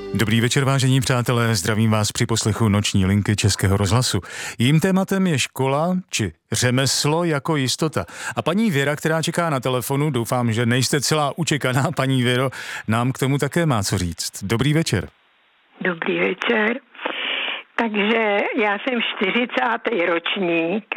Dobrý večer, vážení přátelé, zdravím vás při poslechu Noční linky Českého rozhlasu. Jím tématem je škola či řemeslo jako jistota. A paní Věra, která čeká na telefonu, doufám, že nejste celá učekaná, paní Věro, nám k tomu také má co říct. Dobrý večer. Dobrý večer. Takže já jsem 40. ročník.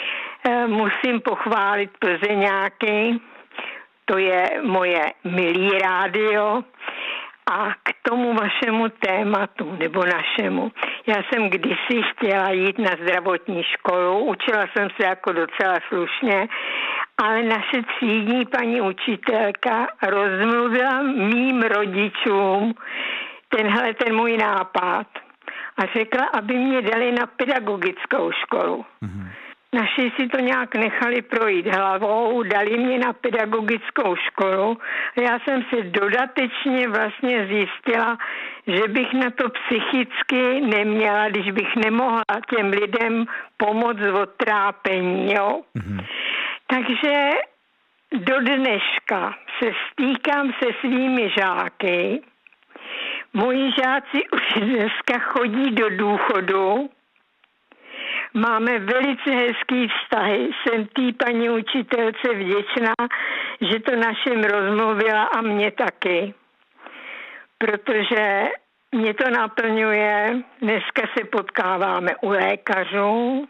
Musím pochválit Plzeňáky. To je moje milý rádio. A k tomu vašemu tématu, nebo našemu. Já jsem kdysi chtěla jít na zdravotní školu, učila jsem se jako docela slušně, ale naše třídní paní učitelka rozmluvila mým rodičům ten můj nápad a řekla, aby mě dali na pedagogickou školu. Mm-hmm. Naši si to nějak nechali projít hlavou, dali mě na pedagogickou školu a já jsem si dodatečně vlastně zjistila, že bych na to psychicky neměla, když bych nemohla těm lidem pomoct od trápení, jo. Mm-hmm. Takže do dneška se stýkám se svými žáky. Moji žáci už dneska chodí do důchodu. Máme velice hezký vztahy. Jsem té paní učitelce vděčná, že to našem rozmluvila a mě taky. Protože mě to naplňuje. Dneska se potkáváme u lékařů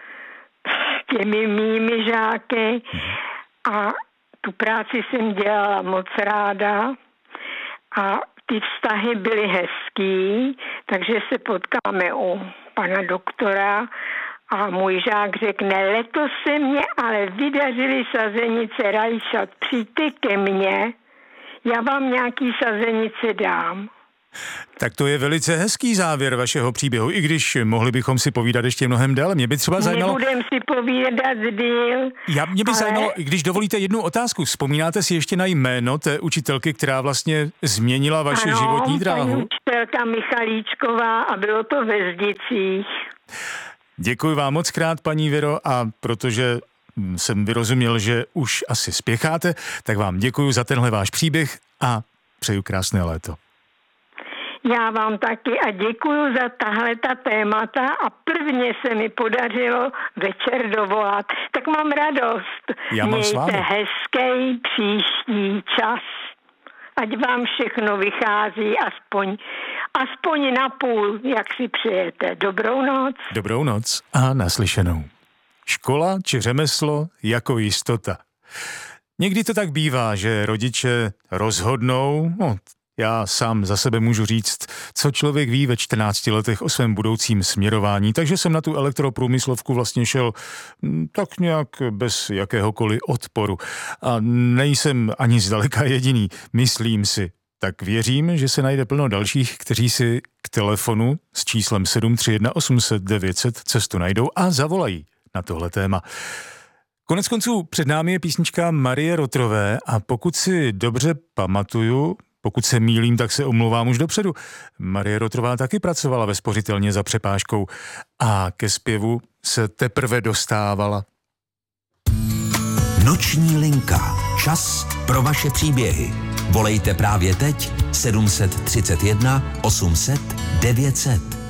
s těmi mými žáky a tu práci jsem dělala moc ráda a ty vztahy byly hezký, takže se potkáme u pana doktora a můj žák řekne, letos se mě ale vydařily sazenice rajčat, přijďte ke mně, já vám nějaký sazenice dám. Tak to je velice hezký závěr vašeho příběhu, i když mohli bychom si povídat ještě mnohem déle. Mě by třeba zajímalo... Nebudem si povídat díl. Mě by zajímalo, když dovolíte jednu otázku. Vzpomínáte si ještě na jméno té učitelky, která vlastně změnila vaši životní dráhu? Ano, paní učitelka Michalíčková a bylo to ve Zdicích. Děkuji vám moc krát, paní Věro, a protože jsem vyrozuměl, že už asi spěcháte, tak vám děkuji za tenhle váš příběh a přeju krásné léto. Já vám taky a děkuju za tahleta témata a prvně se mi podařilo večer dovolat. Tak mám radost. Já mám s vámi. Mějte hezký příští čas. Ať vám všechno vychází aspoň na půl, jak si přejete. Dobrou noc. Dobrou noc a naslyšenou. Škola či řemeslo jako jistota. Někdy to tak bývá, že rodiče rozhodnou, já sám za sebe můžu říct, co člověk ví ve 14 letech o svém budoucím směrování, takže jsem na tu elektroprůmyslovku vlastně šel tak nějak bez jakéhokoliv odporu. A nejsem ani zdaleka jediný, myslím si. Tak věřím, že se najde plno dalších, kteří si k telefonu s číslem 731 800 900 cestu najdou a zavolají na tohle téma. Konec konců před námi je písnička Marie Rotrové a pokud si dobře pamatuju, pokud se mýlím, tak se omlouvám už dopředu. Marie Rotrová taky pracovala ve spořitelně za přepážkou a ke zpěvu se teprve dostávala. Noční linka. Čas pro vaše příběhy. Volejte právě teď 731 800 900.